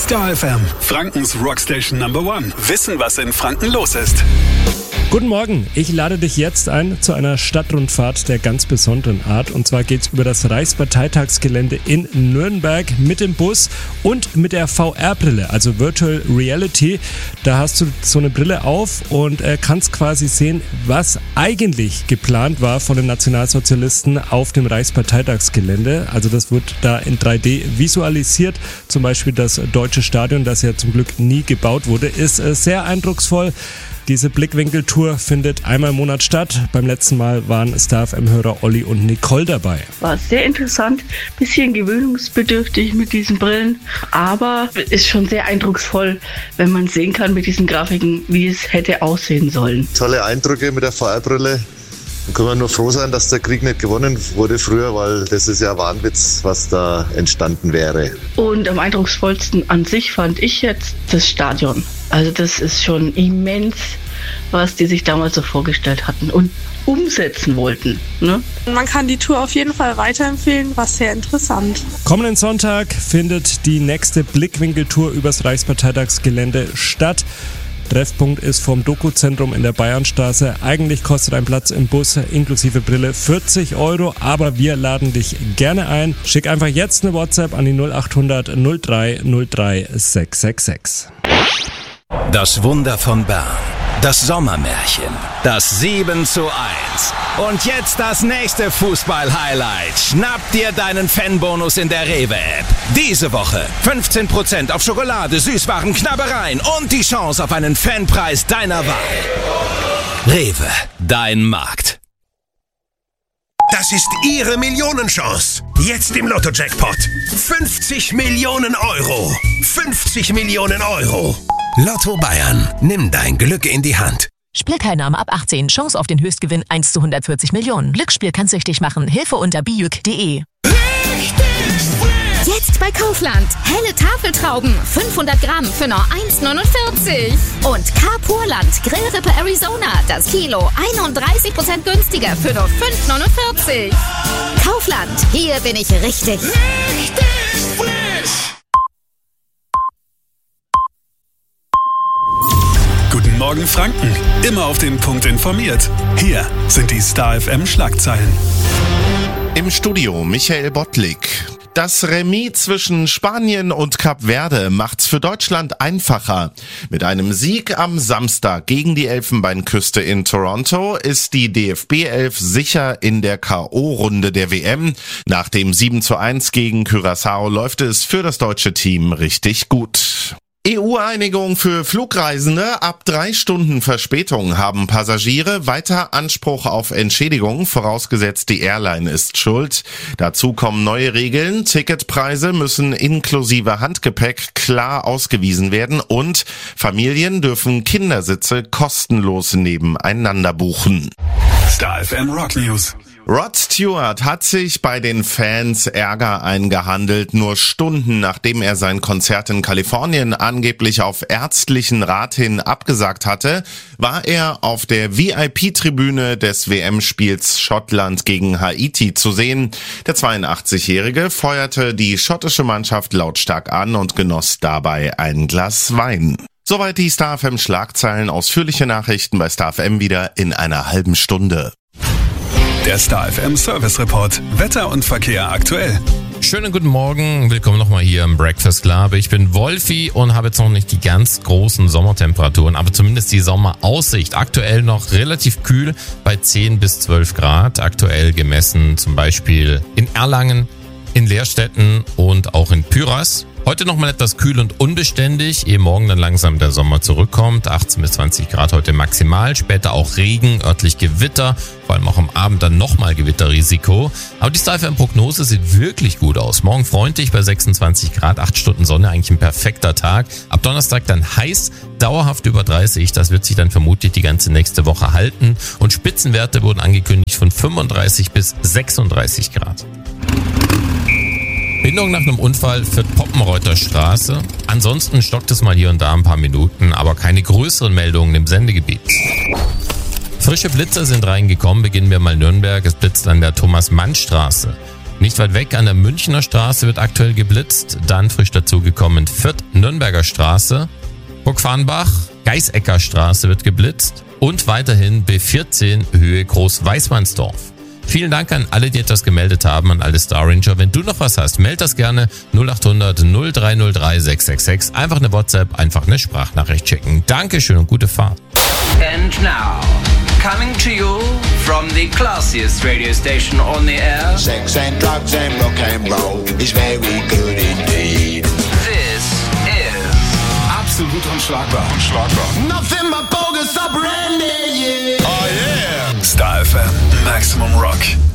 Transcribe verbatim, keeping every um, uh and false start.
Star F M, Frankens Rockstation Number One. Wissen, was in Franken los ist. Guten Morgen, ich lade dich jetzt ein zu einer Stadtrundfahrt der ganz besonderen Art. Und zwar geht's über das Reichsparteitagsgelände in Nürnberg mit dem Bus und mit der V R-Brille, also Virtual Reality. Da hast du so eine Brille auf und äh, kannst quasi sehen, was eigentlich geplant war von den Nationalsozialisten auf dem Reichsparteitagsgelände. Also das wird da in drei D visualisiert. Zum Beispiel das Deutsche Stadion, das ja zum Glück nie gebaut wurde, ist äh, sehr eindrucksvoll. Diese Blickwinkeltour findet einmal im Monat statt. Beim letzten Mal waren Star F M-Hörer Olli und Nicole dabei. War sehr interessant, bisschen gewöhnungsbedürftig mit diesen Brillen, aber ist schon sehr eindrucksvoll, wenn man sehen kann mit diesen Grafiken, wie es hätte aussehen sollen. Tolle Eindrücke mit der V R-Brille. Da können wir nur froh sein, dass der Krieg nicht gewonnen wurde früher, weil das ist ja ein Wahnwitz, was da entstanden wäre. Und am eindrucksvollsten an sich fand ich jetzt das Stadion. Also das ist schon immens, was die sich damals so vorgestellt hatten und umsetzen wollten. Ne? Man kann die Tour auf jeden Fall weiterempfehlen, war sehr interessant. Kommenden Sonntag findet die nächste Blickwinkeltour übers Reichsparteitagsgelände statt. Treffpunkt ist vom Doku-Zentrum in der Bayernstraße. Eigentlich kostet ein Platz im Bus inklusive Brille vierzig Euro, aber wir laden dich gerne ein. Schick einfach jetzt eine WhatsApp an die null acht hundert null drei null drei sechs sechs sechs. Das Wunder von Bern. Das Sommermärchen. Das sieben zu eins. Und jetzt das nächste Fußball-Highlight. Schnapp dir deinen Fanbonus in der Rewe-App. Diese Woche fünfzehn Prozent auf Schokolade, Süßwaren, Knabbereien und die Chance auf einen Fanpreis deiner Wahl. Rewe, dein Markt. Das ist Ihre Millionenchance. Jetzt im Lotto-Jackpot. fünfzig Millionen Euro. fünfzig Millionen Euro. Lotto Bayern. Nimm dein Glück in die Hand. Spielteilnahme ab achtzehn. Chance auf den Höchstgewinn eins zu hundertvierzig Millionen. Glücksspiel kann süchtig machen. Hilfe unter bijuk punkt de. Jetzt bei Kaufland. Helle Tafeltrauben. fünfhundert Gramm für nur eins neunundvierzig. Und Carpurland Grillrippe Arizona. Das Kilo einunddreißig Prozent günstiger für nur fünf neunundvierzig. Kaufland. Hier bin ich richtig. Richtig frisch. Guten Morgen Franken, immer auf den Punkt informiert. Hier sind die Star F M Schlagzeilen. Im Studio Michael Bottlik. Das Remis zwischen Spanien und Kap Verde macht's für Deutschland einfacher. Mit einem Sieg am Samstag gegen die Elfenbeinküste in Toronto ist die D F B elf sicher in der K O-Runde der W M. Nach dem sieben zu eins gegen Curaçao läuft es für das deutsche Team richtig gut. E U-Einigung für Flugreisende. Ab drei Stunden Verspätung haben Passagiere weiter Anspruch auf Entschädigung, vorausgesetzt die Airline ist schuld. Dazu kommen neue Regeln. Ticketpreise müssen inklusive Handgepäck klar ausgewiesen werden und Familien dürfen Kindersitze kostenlos nebeneinander buchen. Star F M Rock News. Rod Stewart hat sich bei den Fans Ärger eingehandelt. Nur Stunden nachdem er sein Konzert in Kalifornien angeblich auf ärztlichen Rat hin abgesagt hatte, war er auf der V I P-Tribüne des W M-Spiels Schottland gegen Haiti zu sehen. Der zweiundachtzig-Jährige feuerte die schottische Mannschaft lautstark an und genoss dabei ein Glas Wein. Soweit die Star F M Schlagzeilen. Ausführliche Nachrichten bei Star F M wieder in einer halben Stunde. Der Star F M Service Report. Wetter und Verkehr aktuell. Schönen guten Morgen. Willkommen nochmal hier im Breakfast Club. Ich bin Wolfi und habe jetzt noch nicht die ganz großen Sommertemperaturen, aber zumindest die Sommeraussicht. Aktuell noch relativ kühl bei zehn bis zwölf Grad. Aktuell gemessen zum Beispiel in Erlangen, in Lehrstetten und auch in Pyras. Heute nochmal etwas kühl und unbeständig, ehe morgen dann langsam der Sommer zurückkommt. achtzehn bis zwanzig Grad heute maximal, später auch Regen, örtlich Gewitter, vor allem auch am Abend dann nochmal Gewitterrisiko. Aber die Star F M-Prognose sieht wirklich gut aus. Morgen freundlich bei sechsundzwanzig Grad, acht Stunden Sonne, eigentlich ein perfekter Tag. Ab Donnerstag dann heiß, dauerhaft über dreißig, das wird sich dann vermutlich die ganze nächste Woche halten. Und Spitzenwerte wurden angekündigt von fünfunddreißig bis sechsunddreißig Grad. Bindung nach einem Unfall für Poppenreuther Straße. Ansonsten stockt es mal hier und da ein paar Minuten, aber keine größeren Meldungen im Sendegebiet. Frische Blitzer sind reingekommen. Beginnen wir mal Nürnberg. Es blitzt an der Thomas-Mann-Straße. Nicht weit weg an der Münchner Straße wird aktuell geblitzt. Dann frisch dazugekommen Fürth Nürnberger Straße. Burgfarnbach, Geisecker Straße wird geblitzt. Und weiterhin B vierzehn Höhe Groß-Weißmannsdorf. Vielen Dank an alle, die etwas gemeldet haben, an alle Star Ranger. Wenn du noch was hast, meld das gerne null acht hundert null drei null drei sechs sechs sechs. Einfach eine WhatsApp, einfach eine Sprachnachricht schicken. Dankeschön und gute Fahrt. And now, coming to you from the classiest radio station on the air. Sex and drugs and rock and roll is very good indeed. This is Absolut unschlagbar. Unschlagbar. Nothing but bogus up Randy, yeah. Oh yeah. Star F M, Maximum Rock.